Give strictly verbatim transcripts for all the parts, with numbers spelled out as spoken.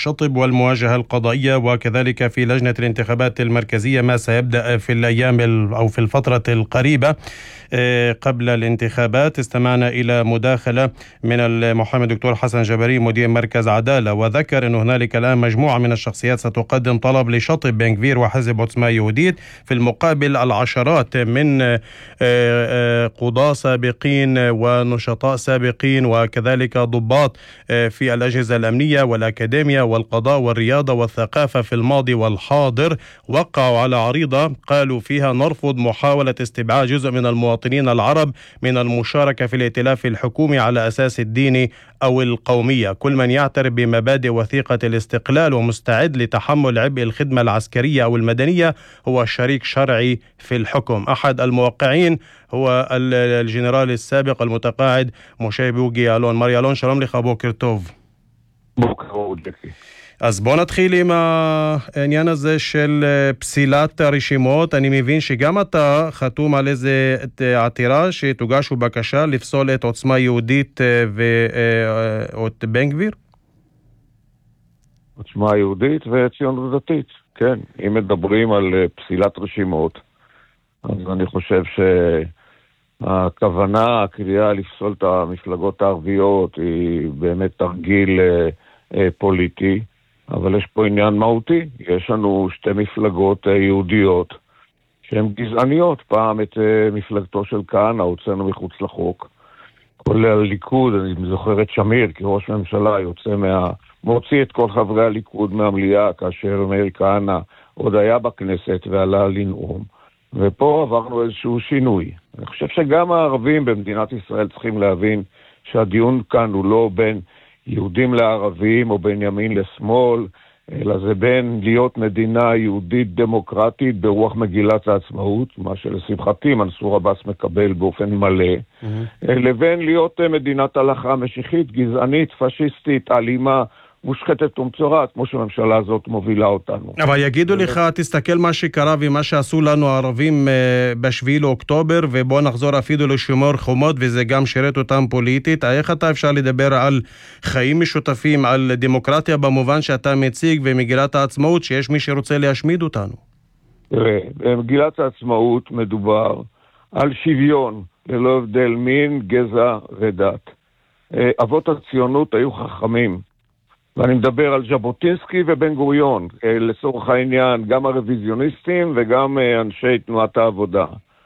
الشطب والمواجهة القضائية، وكذلك في لجنة الانتخابات المركزية ما سيبدأ في الأيام أو في الفترة القريبة قبل الانتخابات. استمعنا إلى مداخلة من المحامي الدكتور حسن جبري مدير مركز عدالة، وذكر أن هنالك الآن مجموعة من الشخصيات ستقدم طلب لشطب بن غفير وحزب عوتما يهوديت، في المقابل العشرات من قضاة سابقين ونشطاء سابقين وكذلك ضباط في الأجهزة الأمنية والأكاديمية والقضاء والرياضة والثقافة في الماضي والحاضر وقعوا على عريضة قالوا فيها نرفض محاولة استبعاد جزء من المواطنين العرب من المشاركة في الائتلاف الحكومي على أساس الديني أو القومية. كل من يعترف بمبادئ وثيقة الاستقلال ومستعد لتحمل عبء الخدمة العسكرية أو المدنية هو شريك شرعي في الحكم. أحد الموقعين هو الجنرال السابق المتقاعد משה בוגי יעלון. מר יעלון, שלום לך, בוקר טוב. בוקר טוב. אז בוא נתחיל עם העניין הזה של פסילת הרשימות. אני מבין שגם אתה חתום על איזה עתירה שתוגש בבקשה לפסול את עוצמה יהודית ואת בן גביר? עוצמה יהודית וציונות דתית, כן. אם מדברים על פסילת רשימות, אז אני חושב שהכוונה, הקריאה לפסול את המפלגות הערביות היא באמת תרגיל פוליטי, אבל יש פה עניין מהותי. יש לנו שתי מפלגות יהודיות שהן גזעניות. פעם את מפלגתו של כהנא הוצאנו מחוץ לחוק, כולל הליכוד, אני זוכר את שמיר כראש ממשלה יוצא מה... מוציא את כל חברי הליכוד מהמליאה כאשר מאיר כהנא עוד היה בכנסת ועלה לנאום, ופה עברנו איזשהו שינוי. אני חושב שגם הערבים במדינת ישראל צריכים להבין שהדיון כאן הוא לא בין יהודים לערבים או בין ימין לשמאל, אלא זה בין להיות מדינה יהודית דמוקרטית ברוח מגילת העצמאות, מה שלשמחתי מנסור עבאס מקבל באופן מלא, mm-hmm. לבין להיות מדינת הלכה משיחית, גזענית, פשיסטית, אלימה, מושחתת ומצורעת, כמו שהממשלה הזאת מובילה אותנו. אבל יגידו לך, תסתכל מה שקרה ומה שעשו לנו הערבים בשביעי לאוקטובר, ובוא נחזור אפילו לשומר חומות, וזה גם שירת אותם פוליטית. איך אתה אפשר לדבר על חיים משותפים, על דמוקרטיה במובן שאתה מציג, ומגילת העצמאות שיש מי שרוצה להשמיד אותנו? תראה, במגילת העצמאות מדובר על שוויון, ללא הבדל מין, גזע ודת. אבות הציונות היו חכמים, ואני מדבר על ז'בוטינסקי ובן גוריון, לצורך העניין, גם הרוויזיוניסטים וגם אנשי תנועת העבודה,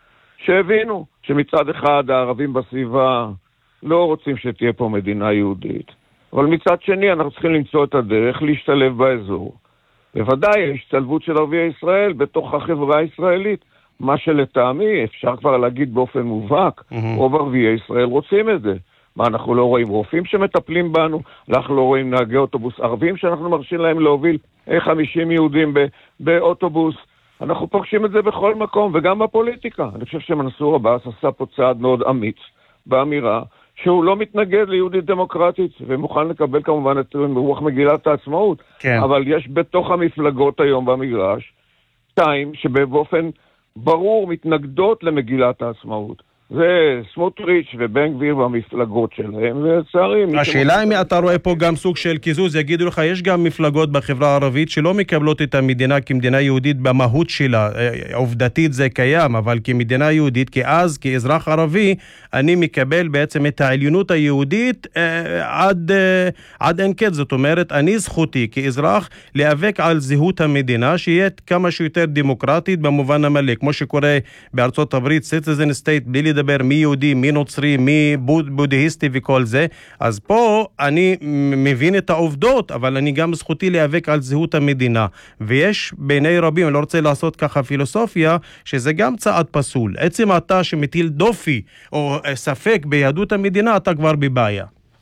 שהבינו שמצד אחד הערבים בסביבה לא רוצים שתהיה פה מדינה יהודית, אבל מצד שני אנחנו צריכים למצוא את הדרך להשתלב באזור. בוודאי ההשתלבות של ערביי ישראל בתוך החברה הישראלית, מה שלטעמי אפשר כבר להגיד באופן מובהק, mm-hmm. רוב ערביי ישראל רוצים את זה. מה, אנחנו לא רואים רופאים שמטפלים בנו? אנחנו לא רואים נהגי אוטובוס ערבים שאנחנו מרשים להם להוביל חמישים יהודים באוטובוס? אנחנו פוגשים את זה בכל מקום, וגם בפוליטיקה. אני חושב שמנסור עבאס עשה פה צעד מאוד אמיץ באמירה שהוא לא מתנגד ליהודית דמוקרטית, ומוכן לקבל כמובן את רוח מגילת העצמאות. כן. אבל יש בתוך המפלגות היום במגרש שתיים שבאופן ברור מתנגדות למגילת העצמאות. זה סמוטריץ' ובן גביר במפלגות שלהם, ולצערי... השאלה אם אתה רואה פה גם סוג של קיזוז, יגידו לך, יש גם מפלגות בחברה הערבית שלא מקבלות את המדינה כמדינה יהודית במהות שלה, עובדתית זה קיים, אבל כמדינה יהודית, כאז, כאזרח ערבי, אני מקבל בעצם את העליונות היהודית עד, עד אין קץ. זאת אומרת, אני זכותי כאזרח להיאבק על זהות המדינה, שיהיה כמה שיותר דמוקרטית במובן המלא, כמו שקורה בארצות הברית, citizen state, בלי לדבר מי יהודי, מי נוצרי, מי בודהיסטי וכל זה. אז פה אני מבין את העובדות, אבל אני גם זכותי להיאבק על זהות המדינה. ויש בעיני רבים, אני לא רוצה לעשות ככה פילוסופיה, שזה גם צעד פסול. עצם אתה שמטיל דופי או ספק ביהדות המדינה, אתה כבר בבעיה.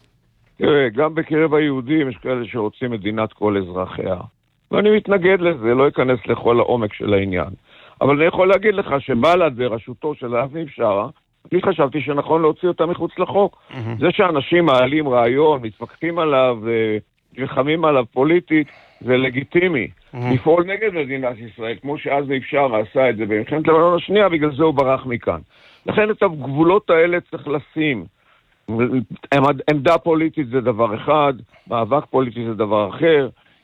תראה, גם בקרב היהודים יש כאלה שרוצים מדינת כל אזרחיה. ואני מתנגד לזה, לא אכנס לכל העומק של העניין. אבל אני יכול להגיד לך שבל"ד בראשותו של אביב בשארה, אני חשבתי שנכון להוציא אותה מחוץ לחוק. Mm-hmm. זה שאנשים מעלים רעיון, מתפקחים עליו, נלחמים עליו פוליטית, זה לגיטימי. Mm-hmm. לפעול נגד מדינת ישראל, כמו שאז אביב בשארה עשה את זה במלחמת לבנון השנייה, בגלל זה הוא ברח מכאן. לכן את הגבולות האלה צריך לשים. עמדה פוליטית זה דבר אחד, מאבק פוליטי זה דבר אחר,